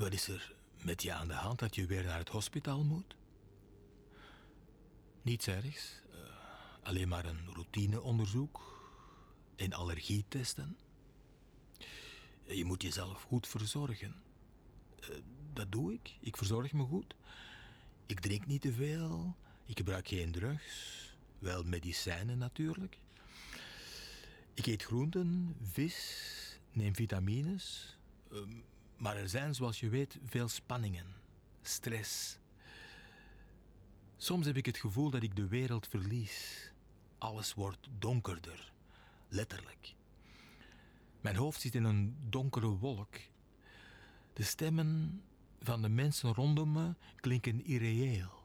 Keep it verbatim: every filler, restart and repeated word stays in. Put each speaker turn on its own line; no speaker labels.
Wat is er met je aan de hand dat je weer naar het hospitaal moet? Niets ergs. Uh, alleen maar een routineonderzoek en allergietesten. Je moet jezelf goed verzorgen. Uh, dat doe ik. Ik verzorg me goed. Ik drink niet te veel. Ik gebruik geen drugs. Wel medicijnen natuurlijk. Ik eet groenten, vis, neem vitamines. Uh, maar er zijn, zoals je weet, veel spanningen. Stress. Soms heb ik het gevoel dat ik de wereld verlies. Alles wordt donkerder. Letterlijk. Mijn hoofd zit in een donkere wolk. De stemmen van de mensen rondom me klinken irreëel.